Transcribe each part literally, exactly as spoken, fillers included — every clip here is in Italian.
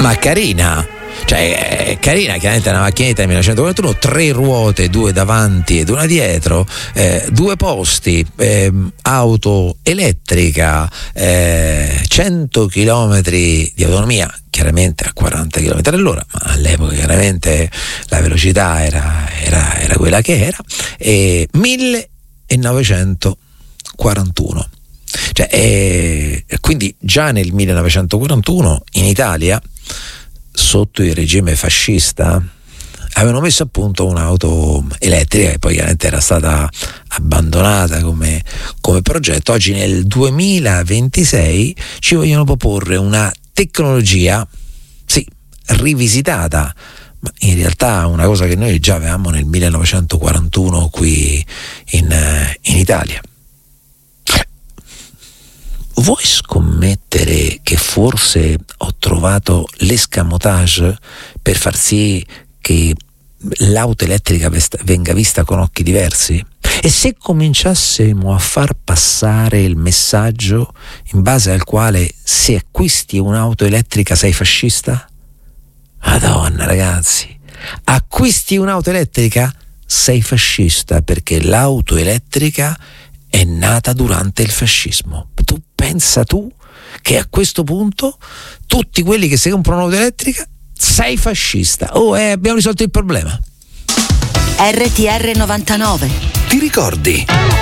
Ma carina, cioè è carina, chiaramente è una macchinetta del millenovecentoquarantuno, tre ruote, due davanti ed una dietro, eh, due posti, eh, auto elettrica, eh, cento chilometri di autonomia, chiaramente a quaranta chilometri all'ora, ma all'epoca chiaramente la velocità era, era, era quella che era, e millenovecentoquarantuno. Cioè, eh, quindi già nel millenovecentoquarantuno in Italia, sotto il regime fascista, avevano messo a punto un'auto elettrica che poi chiaramente era stata abbandonata come, come progetto. Oggi nel duemilaventisei ci vogliono proporre una tecnologia, sì, rivisitata, ma in realtà una cosa che noi già avevamo nel millenovecentoquarantuno qui in, in Italia. Vuoi scommettere che forse ho trovato l'escamotage per far sì che l'auto elettrica venga vista con occhi diversi? E se cominciassimo a far passare il messaggio in base al quale se acquisti un'auto elettrica sei fascista? Madonna, ragazzi, acquisti un'auto elettrica sei fascista perché l'auto elettrica è nata durante il fascismo. Tu pensa tu che a questo punto tutti quelli che si comprano un'auto elettrica sei fascista. Oh, eh, abbiamo risolto il problema. R T R novantanove. Ti ricordi?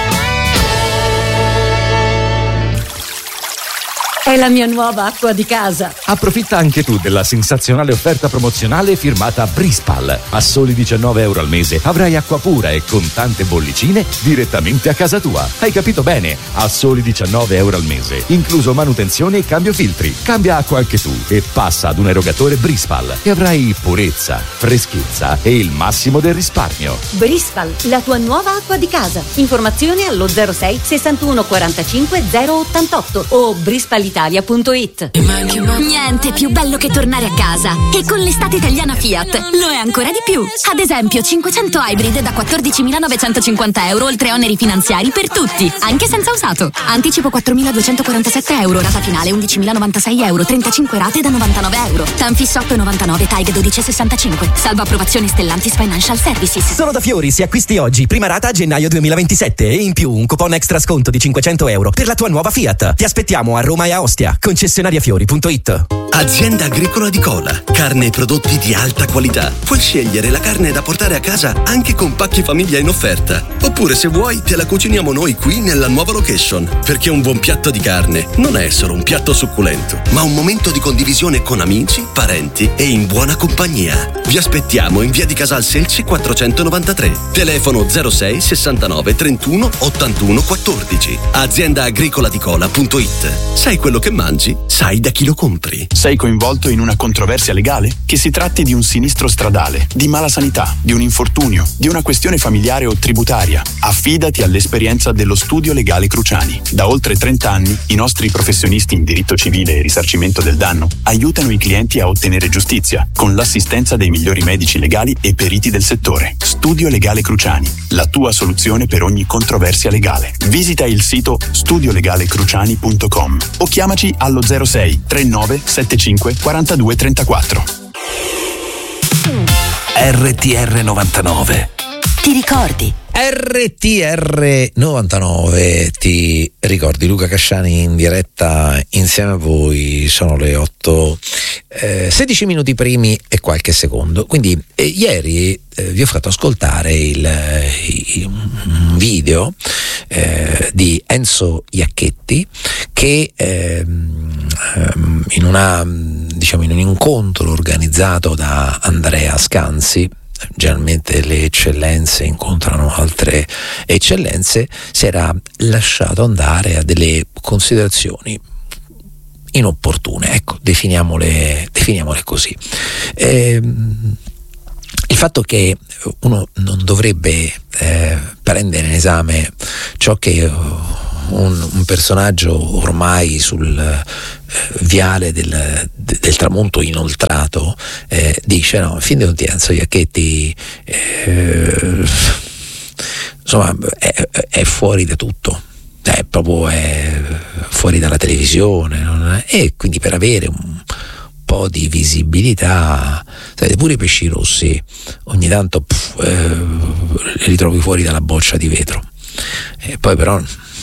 È la mia nuova acqua di casa. Approfitta anche tu della sensazionale offerta promozionale firmata Brispal. A soli diciannove euro al mese avrai acqua pura e con tante bollicine direttamente a casa tua. Hai capito bene? A soli diciannove euro al mese, incluso manutenzione e cambio filtri. Cambia acqua anche tu e passa ad un erogatore Brispal e avrai purezza, freschezza e il massimo del risparmio. Brispal, la tua nuova acqua di casa. Informazioni allo zero sei sessantuno quarantacinque zero ottantotto o brispal italia punto it. Niente più bello che tornare a casa. E con l'estate italiana Fiat lo è ancora di più. Ad esempio cinquecento Hybrid da quattordicimilanovecentocinquanta euro oltre oneri finanziari per tutti, anche senza usato. Anticipo quattromiladuecentoquarantasette euro, rata finale undicimilanovantasei euro, trentacinque rate da novantanove euro. Tanfis otto virgola novantanove, Taig dodici virgola sessantacinque. Salvo approvazione Stellantis Financial Services. Solo da Fiori, se acquisti oggi, prima rata a gennaio duemilaventisette e in più un coupon extra sconto di cinquecento euro per la tua nuova Fiat. Ti aspettiamo a Roma e a Ostia, concessionaria fiori punto it. Azienda Agricola di Cola, carne e prodotti di alta qualità. Puoi scegliere la carne da portare a casa anche con pacchi famiglia in offerta. Oppure se vuoi te la cuciniamo noi qui nella nuova location. Perché un buon piatto di carne non è solo un piatto succulento, ma un momento di condivisione con amici, parenti e in buona compagnia. Vi aspettiamo in via di Casal Selci quattrocentonovantatré. Telefono zero sei sessantanove trentuno ottantuno quattordici. azienda agricola di cola punto it. Sai quello che mangi? Sai da chi lo compri. Sei coinvolto in una controversia legale? Che si tratti di un sinistro stradale, di mala sanità, di un infortunio, di una questione familiare o tributaria, affidati all'esperienza dello Studio Legale Cruciani. Da oltre trenta anni i nostri professionisti in diritto civile e risarcimento del danno aiutano i clienti a ottenere giustizia con l'assistenza dei migliori medici legali e periti del settore. Studio Legale Cruciani, la tua soluzione per ogni controversia legale. Visita il sito studio legale cruciani punto com o chiamaci allo zero sei trentanove settantacinque quarantadue trentaquattro. R T R novantanove. Ti ricordi? R T R novantanove, ti ricordi? Luca Casciani in diretta insieme a voi. Sono le otto eh, sedici minuti primi e qualche secondo. Quindi eh, ieri eh, vi ho fatto ascoltare il, il un video eh, di Enzo Iacchetti che eh, in una diciamo in un incontro organizzato da Andrea Scanzi. Generalmente le eccellenze incontrano altre eccellenze, si era lasciato andare a delle considerazioni inopportune, ecco, definiamole, definiamole così. Ehm, il fatto che uno non dovrebbe eh, prendere in esame ciò che un, un personaggio ormai sul eh, viale del, del tramonto inoltrato eh, dice, no, in fin dei conti Enzo Iacchetti eh, insomma è, è fuori da tutto, è proprio è fuori dalla televisione, non è? E quindi per avere un po' di visibilità. Sapete, pure i pesci rossi ogni tanto pff, eh, li ritrovi fuori dalla boccia di vetro, e poi però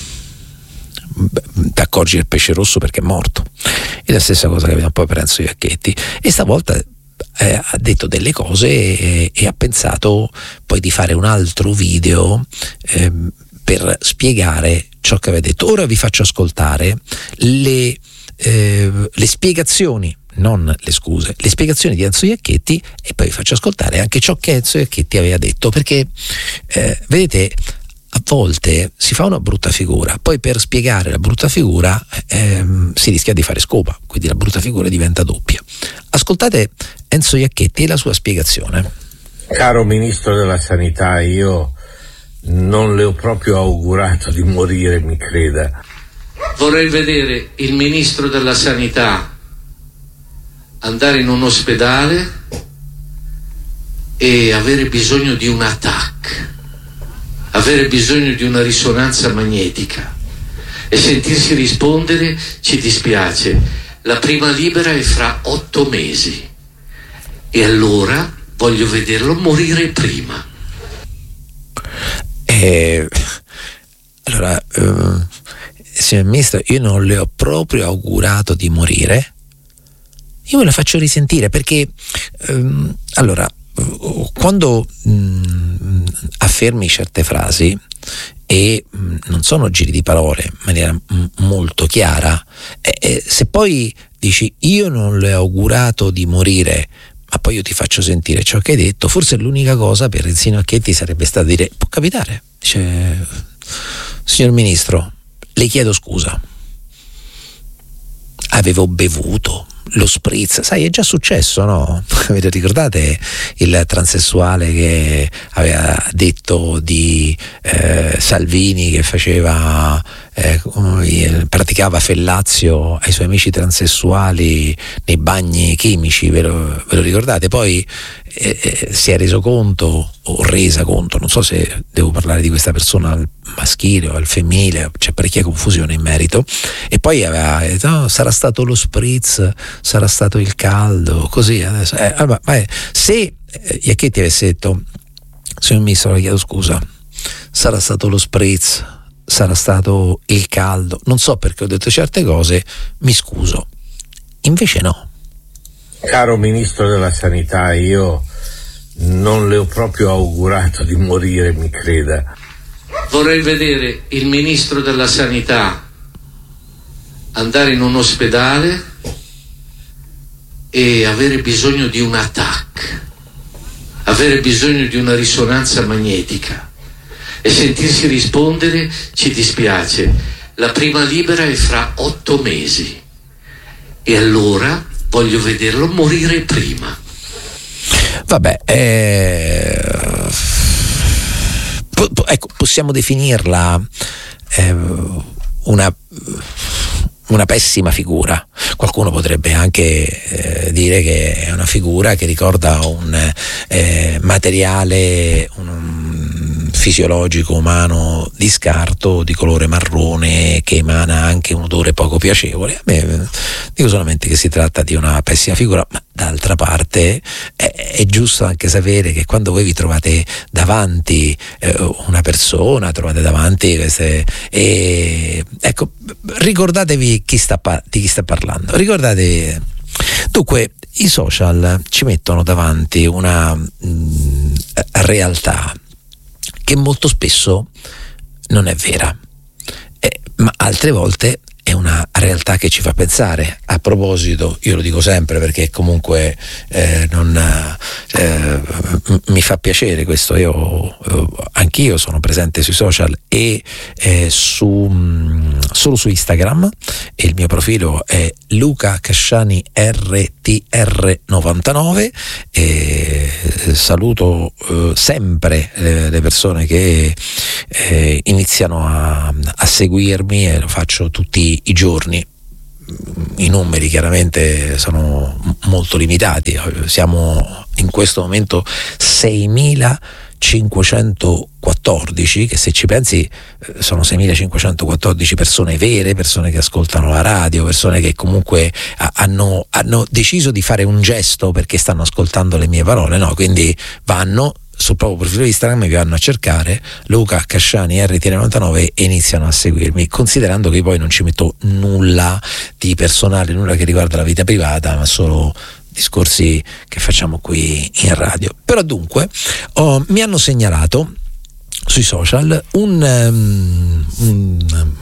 ti accorgi del pesce rosso perché è morto. E la stessa cosa capita un po' per Enzo Iacchetti, e stavolta eh, ha detto delle cose e, e ha pensato poi di fare un altro video eh, per spiegare ciò che aveva detto. Ora vi faccio ascoltare le, eh, le spiegazioni, non le scuse, le spiegazioni di Enzo Iacchetti, e poi vi faccio ascoltare anche ciò che Enzo Iacchetti aveva detto, perché eh, vedete, a volte si fa una brutta figura, poi per spiegare la brutta figura ehm, si rischia di fare scopa, quindi la brutta figura diventa doppia. Ascoltate Enzo Iacchetti e la sua spiegazione. Caro Ministro della Sanità, io non le ho proprio augurato di morire, mi creda. Vorrei vedere il Ministro della Sanità andare in un ospedale e avere bisogno di un A T A C, avere bisogno di una risonanza magnetica e sentirsi rispondere: ci dispiace, la prima libera è fra otto mesi, e allora voglio vederlo morire prima. Eh, allora, eh, signor Ministro, io non le ho proprio augurato di morire. Io me la faccio risentire perché ehm, allora quando mh, affermi certe frasi e mh, non sono giri di parole in maniera m- molto chiara, eh, eh, se poi dici io non le ho augurato di morire, ma poi io ti faccio sentire ciò che hai detto, forse l'unica cosa per Enzo Iacchetti sarebbe stata dire: può capitare, dice, signor Ministro, le chiedo scusa, avevo bevuto lo spritz, sai, è già successo, no? Avete ricordate il transessuale che aveva detto di eh, Salvini che faceva eh, praticava fellazio ai suoi amici transessuali nei bagni chimici, ve lo, ve lo ricordate? Poi eh, eh, si è reso conto o resa conto, non so se devo parlare di questa persona al maschile o al femminile, c'è parecchia confusione in merito, e poi aveva detto no, sarà stato lo spritz, sarà stato il caldo, così adesso eh, allora, ma, se eh, Iacchetti avesse detto signor Ministro, le chiedo scusa, sarà stato lo spritz, sarà stato il caldo, non so perché ho detto certe cose, mi scuso. Invece no. Caro Ministro della Sanità, io non le ho proprio augurato di morire, mi creda. Vorrei vedere il Ministro della Sanità andare in un ospedale e avere bisogno di un A T A C, avere bisogno di una risonanza magnetica e sentirsi rispondere: ci dispiace, la prima libera è fra otto mesi, e allora voglio vederlo morire prima. Vabbè, eh, po- po- ecco, possiamo definirla eh, una una pessima figura. Qualcuno potrebbe anche eh, dire che è una figura che ricorda un eh, materiale un, un fisiologico umano di scarto di colore marrone che emana anche un odore poco piacevole. A me dico solamente che si tratta di una pessima figura, ma d'altra parte è, è giusto anche sapere che quando voi vi trovate davanti eh, una persona, trovate davanti queste eh, ecco, ricordatevi chi sta pa- di chi sta parlando, ricordate. Dunque i social ci mettono davanti una mh, realtà che molto spesso non è vera, eh, ma altre volte è una realtà che ci fa pensare. A proposito, io lo dico sempre perché comunque eh, non eh, m- mi fa piacere questo, io eh, anch'io sono presente sui social e eh, su mh, solo su Instagram, e il mio profilo è Luca Casciani R T R novantanove, e saluto eh, sempre eh, le persone che eh, iniziano a, a seguirmi, e lo faccio tutti i giorni. I numeri chiaramente sono molto limitati, siamo in questo momento seimila seimilacinquecentoquattordici, che se ci pensi sono seimilacinquecentoquattordici persone vere, persone che ascoltano la radio, persone che comunque hanno, hanno deciso di fare un gesto perché stanno ascoltando le mie parole, no? Quindi vanno sul proprio profilo Instagram, mi vanno a cercare Luca Casciani R T novantanove e iniziano a seguirmi, considerando che poi non ci metto nulla di personale, nulla che riguarda la vita privata, ma solo discorsi che facciamo qui in radio. Però dunque oh, mi hanno segnalato sui social un, um, un um,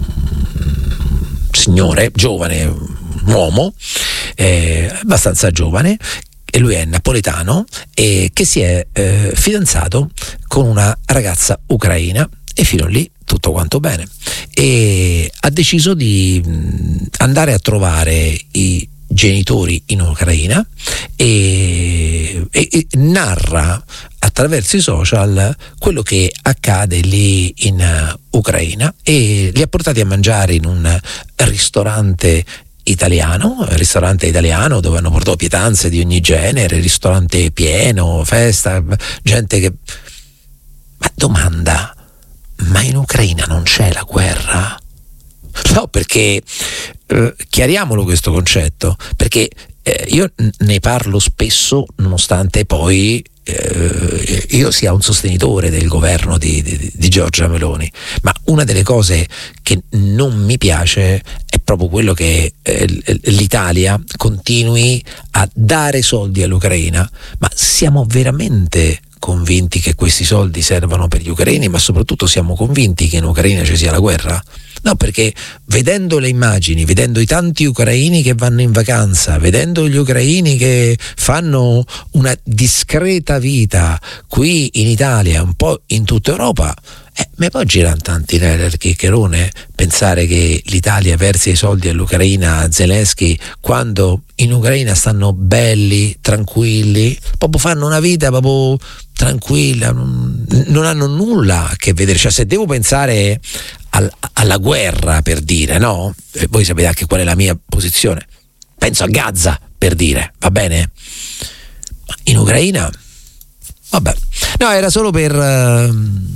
signore giovane, un uomo eh, abbastanza giovane, e lui è napoletano e che si è eh, fidanzato con una ragazza ucraina, e fino a lì tutto quanto bene, e ha deciso di mh, andare a trovare i genitori in Ucraina e, e, e narra attraverso i social quello che accade lì in uh, Ucraina, e li ha portati a mangiare in un ristorante italiano, ristorante italiano dove hanno portato pietanze di ogni genere, ristorante pieno, festa, gente che... Ma domanda, ma in Ucraina non c'è la guerra? No, perché eh, chiariamolo questo concetto, perché eh, io ne parlo spesso, nonostante poi eh, io sia un sostenitore del governo di, di, di Giorgia Meloni, ma una delle cose che non mi piace è proprio quello che eh, l'Italia continui a dare soldi all'Ucraina. Ma siamo veramente convinti che questi soldi servano per gli ucraini? Ma soprattutto siamo convinti che in Ucraina ci sia la guerra? No, perché vedendo le immagini, vedendo i tanti ucraini che vanno in vacanza, vedendo gli ucraini che fanno una discreta vita qui in Italia, un po' in tutta Europa, eh, ma poi girano tanti nel chiccherone pensare che l'Italia versi i soldi all'Ucraina, a Zelensky, quando in Ucraina stanno belli, tranquilli, proprio fanno una vita proprio tranquilla, non, non hanno nulla a che vedere. Cioè, se devo pensare al, alla guerra, per dire, no? E voi sapete anche qual è la mia posizione, penso a Gaza, per dire, va bene? Ma in Ucraina, vabbè, no, era solo per uh,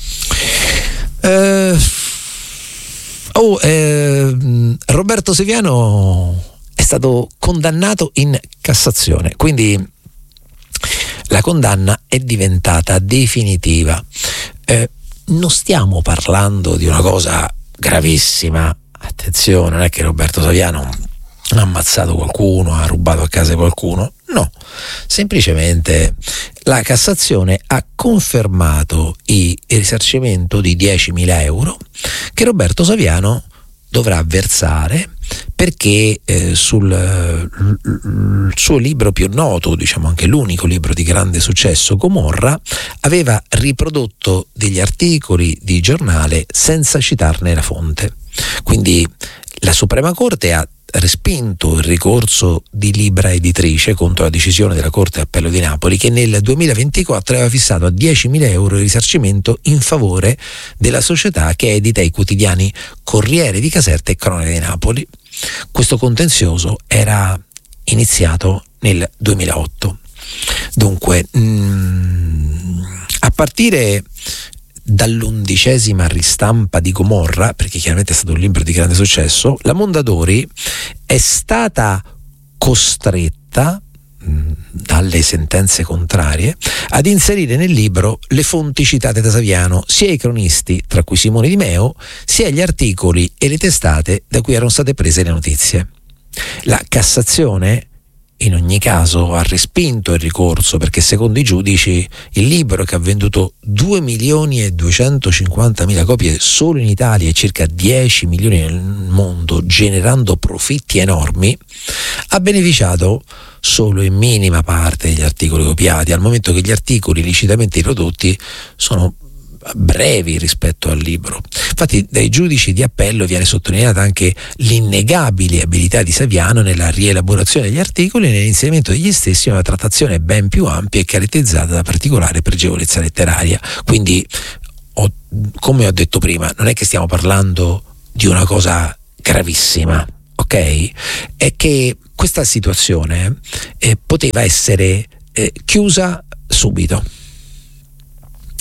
uh, oh, uh, Roberto Saviano è stato condannato in Cassazione, quindi la condanna è diventata definitiva. Eh, non stiamo parlando di una cosa gravissima, attenzione, non è che Roberto Saviano ha ammazzato qualcuno, ha rubato a casa qualcuno, no, semplicemente la Cassazione ha confermato il risarcimento di diecimila euro che Roberto Saviano dovrà versare perché eh, sul l, l, suo libro più noto, diciamo anche l'unico libro di grande successo, Gomorra, aveva riprodotto degli articoli di giornale senza citarne la fonte. Quindi la Suprema Corte ha respinto il ricorso di Libra Editrice contro la decisione della Corte d'Appello di Napoli, che nel duemilaventiquattro aveva fissato a diecimila euro il risarcimento in favore della società che edita i quotidiani Corriere di Caserta e Cronache di Napoli. Questo contenzioso era iniziato nel duemilaotto. Dunque, mh, a partire dall'undicesima ristampa di Gomorra, perché chiaramente è stato un libro di grande successo, la Mondadori è stata costretta mh, dalle sentenze contrarie ad inserire nel libro le fonti citate da Saviano, sia i cronisti, tra cui Simone Di Meo, sia gli articoli e le testate da cui erano state prese le notizie. La Cassazione in ogni caso ha respinto il ricorso, perché secondo i giudici il libro, che ha venduto due milioni e duecentocinquantamila copie solo in Italia e circa dieci milioni nel mondo, generando profitti enormi, ha beneficiato solo in minima parte degli articoli copiati, al momento che gli articoli licitamente riprodotti sono brevi rispetto al libro. Infatti dai giudici di appello viene sottolineata anche l'innegabile abilità di Saviano nella rielaborazione degli articoli e nell'inserimento degli stessi in una trattazione ben più ampia e caratterizzata da particolare pregevolezza letteraria. Quindi, ho, come ho detto prima, non è che stiamo parlando di una cosa gravissima, ok? È che questa situazione eh, poteva essere eh, chiusa subito.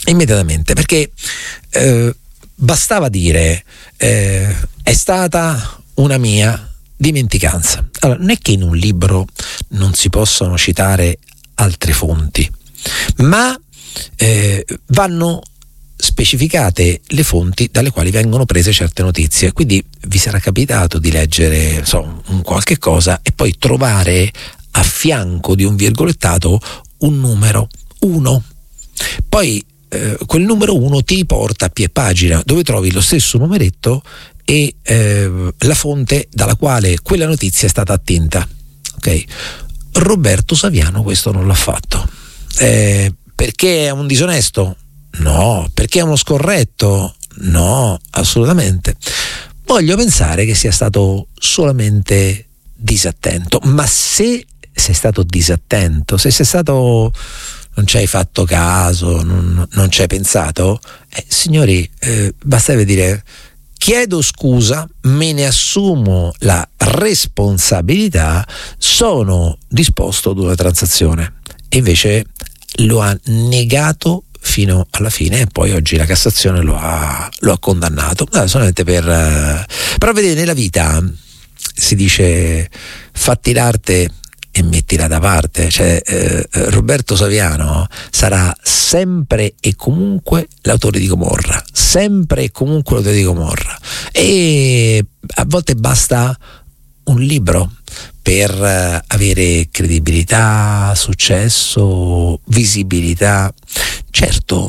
immediatamente, perché eh, bastava dire eh, è stata una mia dimenticanza. Allora, non è che in un libro non si possono citare altre fonti, ma eh, vanno specificate le fonti dalle quali vengono prese certe notizie. Quindi vi sarà capitato di leggere so, un qualche cosa e poi trovare a fianco di un virgolettato un numero uno, poi eh, quel numero uno ti porta a piè pagina dove trovi lo stesso numeretto e eh, la fonte dalla quale quella notizia è stata attinta. Ok, Roberto Saviano questo non l'ha fatto. Eh, perché è un disonesto? No. Perché è uno scorretto? No, assolutamente. Voglio pensare che sia stato solamente disattento, ma se sei stato disattento, se sei stato, non ci hai fatto caso, non, non ci hai pensato, eh, signori, eh, basterebbe dire chiedo scusa, me ne assumo la responsabilità, sono disposto ad una transazione. E invece lo ha negato fino alla fine e poi oggi la Cassazione lo ha, lo ha condannato. No, solamente per però vedete, nella vita si dice fatti l'arte e mettila da parte, cioè eh, Roberto Saviano sarà sempre e comunque l'autore di Gomorra, sempre e comunque l'autore di Gomorra, e a volte basta un libro per uh, avere credibilità, successo, visibilità. Certo,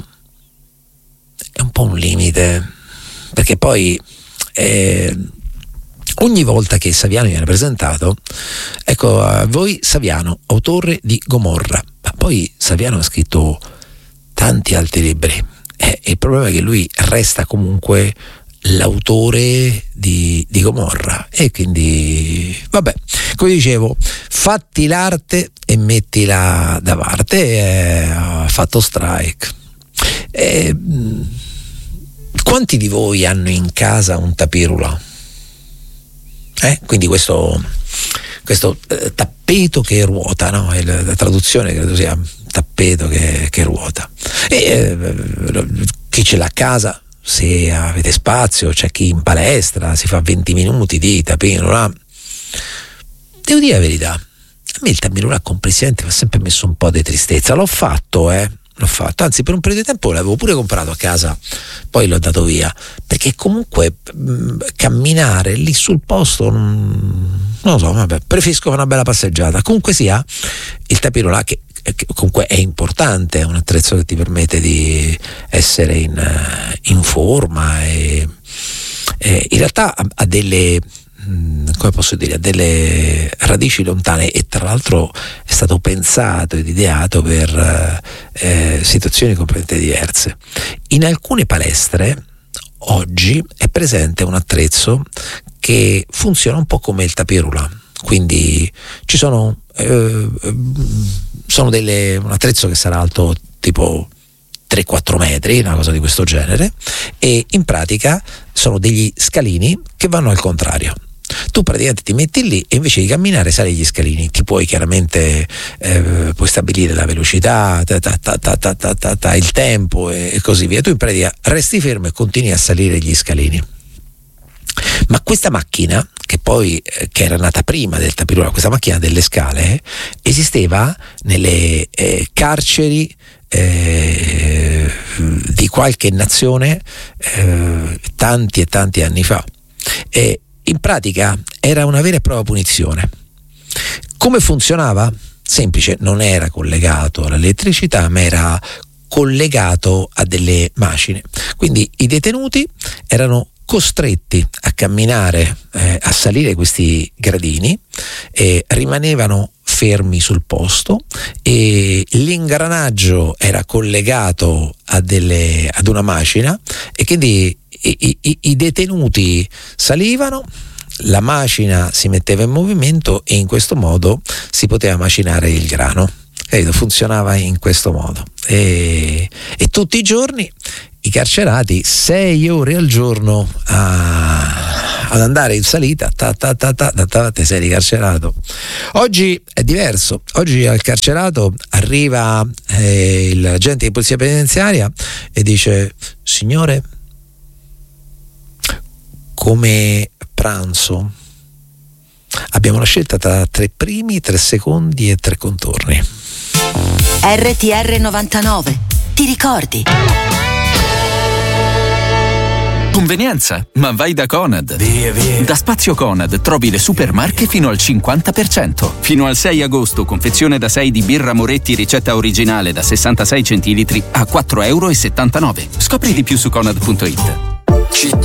è un po' un limite, perché poi eh, ogni volta che Saviano viene presentato, ecco, a voi Saviano, autore di Gomorra, ma poi Saviano ha scritto tanti altri libri, eh, il problema è che lui resta comunque l'autore di, di Gomorra, e quindi vabbè, come dicevo, fatti l'arte e mettila da parte, e ha fatto strike. E, quanti di voi hanno in casa un tapirula? Eh? Quindi questo, questo eh, tappeto che ruota, no? È la, la traduzione credo sia tappeto che, che ruota. E eh, chi ce l'ha a casa, se avete spazio, c'è chi in palestra si fa venti minuti di tapirula. Devo dire la verità, a me il tapirula complessivamente mi ha sempre messo un po' di tristezza. L'ho fatto, eh l'ho fatto, anzi per un periodo di tempo l'avevo pure comprato a casa, poi l'ho dato via, perché comunque mh, camminare lì sul posto non, non lo so, vabbè, preferisco fare una bella passeggiata. Comunque sia, il tapirula che, che comunque è importante, è un attrezzo che ti permette di essere in, in forma, e, e in realtà ha, ha delle, come posso dire, ha delle radici lontane, e tra l'altro è stato pensato ed ideato per eh, situazioni completamente diverse. In alcune palestre oggi è presente un attrezzo che funziona un po' come il tapirula, quindi ci sono eh, sono delle, un attrezzo che sarà alto tipo tre quattro metri, una cosa di questo genere, e in pratica sono degli scalini che vanno al contrario. Tu praticamente ti metti lì e invece di camminare sali gli scalini. Ti puoi chiaramente eh, puoi stabilire la velocità, ta ta ta ta ta ta ta ta, il tempo e, e così via. Tu in pratica resti fermo e continui a salire gli scalini. Ma questa macchina, che poi eh, che era nata prima del tapirula, questa macchina delle scale, esisteva nelle eh, carceri eh, di qualche nazione eh, tanti e tanti anni fa. E in pratica era una vera e propria punizione. Come funzionava? Semplice, non era collegato all'elettricità, ma era collegato a delle macine. Quindi i detenuti erano costretti a camminare, eh, a salire questi gradini, e rimanevano fermi sul posto, e l'ingranaggio era collegato a delle, ad una macina, e quindi i, i, i detenuti salivano, la macina si metteva in movimento e in questo modo si poteva macinare il grano. Credo, funzionava in questo modo, e, e tutti i giorni i carcerati sei ore al giorno a, ad andare in salita, ta ta ta ta ta, ta te sei ricarcerato. Oggi è diverso, oggi al carcerato arriva eh, il agente di polizia penitenziaria e dice: signore, come pranzo abbiamo la scelta tra tre primi, tre secondi e tre contorni. R T R novantanove, ti ricordi? Convenienza, ma vai da Conad. Via, via. Da Spazio Conad trovi le supermarche fino al cinquanta per cento. Fino al sei agosto, confezione da sei di birra Moretti ricetta originale da sessantasei centilitri a quattro virgola settantanove euro. Scopri di più su conad punto it. Città